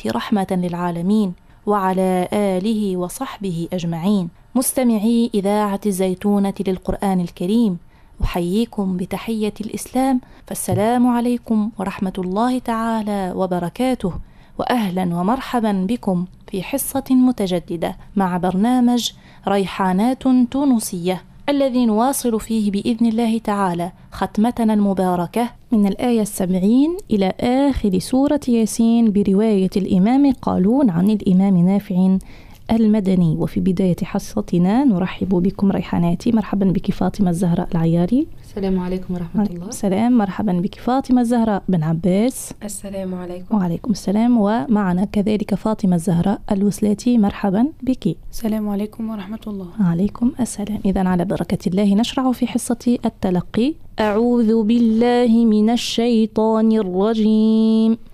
المبعوث رحمة للعالمين وعلى آله وصحبه أجمعين. مستمعي إذاعة الزيتونة للقرآن الكريم، أحييكم بتحية الإسلام، فالسلام عليكم ورحمة الله تعالى وبركاته، وأهلا ومرحبا بكم في حصة متجددة مع برنامج ريحانات تونسية، الذي نواصل فيه بإذن الله تعالى ختمتنا المباركة من الآية 70 إلى آخر سورة ياسين برواية الإمام قالون عن الإمام نافع المدني. وفي بداية حصتنا نرحب بكم ريحاناتي. مرحبا بك فاطمة الزهراء العياري. السلام عليكم ورحمة الله. السلام. مرحبا بك فاطمة الزهراء بن عباس. السلام عليكم. وعليكم السلام. ومعنا كذلك فاطمة الزهراء الوسلاتي. مرحبا بك. السلام عليكم ورحمة الله. وعليكم السلام. إذن على بركة الله نشرع في حصة التلقي. أعوذ بالله من الشيطان الرجيم.